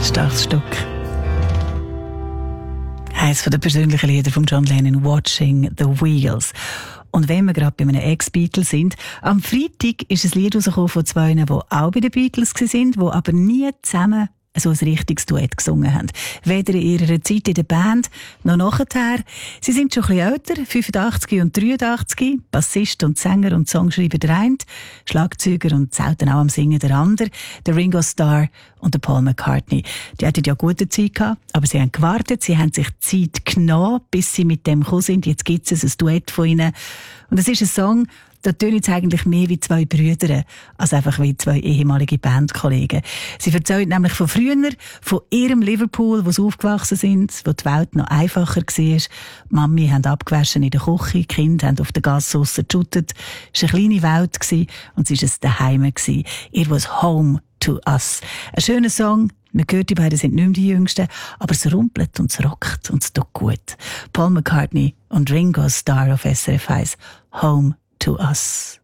Starkes Stück. Eines der persönlichen Lieder von John Lennon, «Watching the Wheels». Und wenn wir gerade bei einem Ex-Beatle sind, am Freitag ist ein Lied rausgekommen von zwei, die auch bei den Beatles waren, die aber nie zusammen so ein richtiges Duett gesungen haben. Weder in ihrer Zeit in der Band, noch nachher. Sie sind schon ein bisschen älter, 85 und 83, Bassist und Sänger und Songschreiber der eine, Schlagzeuger und selten auch am Singen der andere, der Ringo Starr und der Paul McCartney. Die hatten ja gute Zeit gehabt, aber sie haben gewartet, sie haben sich Zeit genommen, bis sie mit dem gekommen sind. Jetzt gibt es ein Duett von ihnen. Und es ist ein Song, da tönen es eigentlich mehr wie zwei Brüder, als einfach wie zwei ehemalige Bandkollegen. Sie erzählen nämlich von früher, von ihrem Liverpool, wo sie aufgewachsen sind, wo die Welt noch einfacher war. Die Mami haben abgewaschen in der Küche, die Kinder haben auf der Gasse draussen geshootet. Es war eine kleine Welt und es war ein Daheim. It was home to us. Ein schöner Song. Man hört, die beiden sind nicht mehr die Jüngsten, aber es rumpelt und es rockt und es tut gut. Paul McCartney und Ringo Starr auf SRF 1. Home to us.